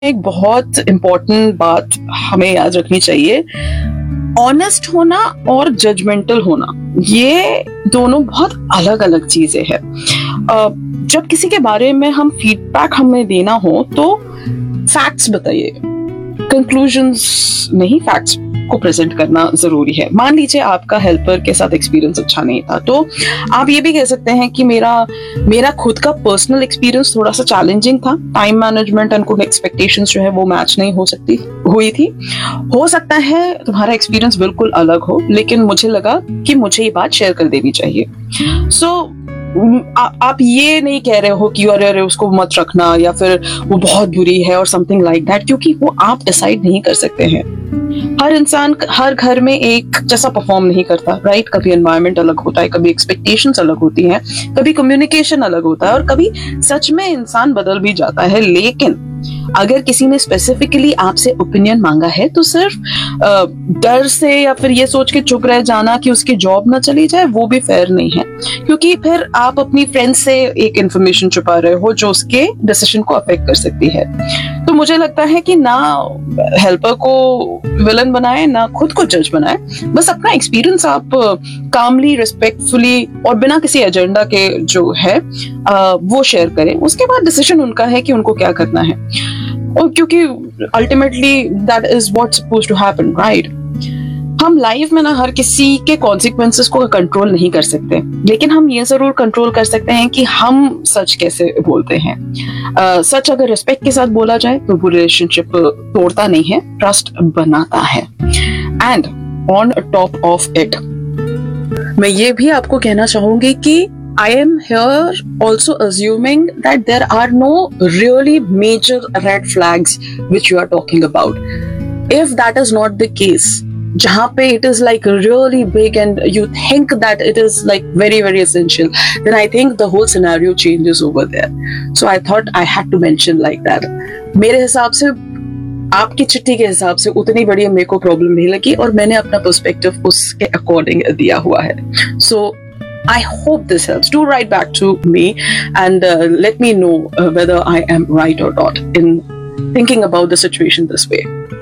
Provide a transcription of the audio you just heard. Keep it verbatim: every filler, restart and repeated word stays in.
एक बहुत इम्पोर्टेंट बात हमें याद रखनी चाहिए, ऑनेस्ट होना और जजमेंटल होना, ये दोनों बहुत अलग अलग चीजें हैं। जब किसी के बारे में हम फीडबैक हमें देना हो तो फैक्ट्स बताइए, कंक्लूजन्स नहीं, फैक्ट्स को प्रेजेंट करना जरूरी है। मान लीजिए आपका हेल्पर के साथ एक्सपीरियंस अच्छा नहीं था, तो आप ये भी कह सकते हैं कि मेरा मेरा खुद का पर्सनल एक्सपीरियंस थोड़ा सा चैलेंजिंग था, टाइम मैनेजमेंट एंड कुछ एक्सपेक्टेशंस जो है वो मैच नहीं हो सकती हुई थी। हो सकता है तुम्हारा एक्सपीरियंस बिल्कुल अलग हो, लेकिन मुझे लगा कि मुझे ये बात शेयर कर देनी चाहिए। सो so, आ, आप ये नहीं कह रहे हो कि अरे अरे उसको मत रखना या फिर वो बहुत बुरी है और समथिंग लाइक दैट, क्योंकि वो आप डिसाइड नहीं कर सकते हैं। हर इंसान हर घर में एक जैसा परफॉर्म नहीं करता, राइट? कभी एनवायरनमेंट अलग होता है, कभी एक्सपेक्टेशंस अलग होती हैं, कभी कम्युनिकेशन अलग होता है और कभी सच में इंसान बदल भी जाता है। लेकिन अगर किसी ने स्पेसिफिकली आपसे ओपिनियन मांगा है तो सिर्फ डर से या फिर ये सोच के चुप रह जाना कि उसकी जॉब ना चली जाए, वो भी फेयर नहीं है, क्योंकि फिर आप अपनी फ्रेंड से एक इंफॉर्मेशन छुपा रहे हो जो उसके डिसीजन को अफेक्ट कर सकती है। तो मुझे लगता है कि ना हेल्पर को विलन बनाए ना खुद को जज बनाए, बस अपना एक्सपीरियंस आप कामली, रिस्पेक्टफुली और बिना किसी एजेंडा के जो है वो शेयर करें। उसके बाद डिसीजन उनका है कि उनको क्या करना है, और क्योंकि ultimately that is what's supposed to happen, right? हम लाइफ में ना हर किसी के कॉन्सिक्वेंसेस को कंट्रोल नहीं कर सकते, लेकिन हम ये जरूर कंट्रोल कर सकते हैं कि हम सच कैसे बोलते हैं। uh, सच अगर रिस्पेक्ट के साथ बोला जाए तो वो रिलेशनशिप तोड़ता नहीं है, ट्रस्ट बनाता है। And on top of it मैं ये भी आपको कहना चाहूंगी कि I am here also assuming that there are no really major red flags which you are talking about. If that is not the case, जहाँ पे it is like really big and you think that it is like very very essential, then I think the whole scenario changes over there. So I thought I had to mention like that. मेरे हिसाब से आपकी चिट्ठी के हिसाब से उतनी बड़ी मेरे को प्रॉब्लम नहीं लगी और मैंने अपना पर्सपेक्टिव उसके अकॉर्डिंग दिया हुआ है। So I hope this helps. Do write back to me and uh, let me know uh, whether I am right or not in thinking about the situation this way.